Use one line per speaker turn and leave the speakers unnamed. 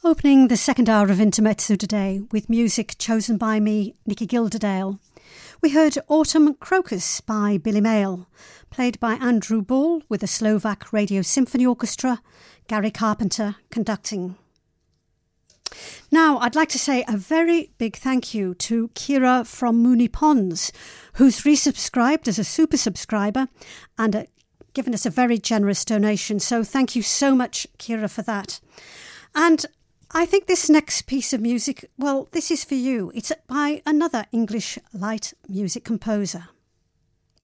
Opening the second hour of Intermezzo today with music chosen by me, Nicky Gilderdale. We heard Autumn Crocus by Billy Mayle, played by Andrew Ball with the Slovak Radio Symphony Orchestra, Gary Carpenter conducting. Now, I'd like to say a very big thank you to Kira from Mooney Ponds, who's resubscribed as a super subscriber and given us a very generous donation. So thank you so much, Kira, for that. And I think this next piece of music, well, this is for you. It's by another English light music composer.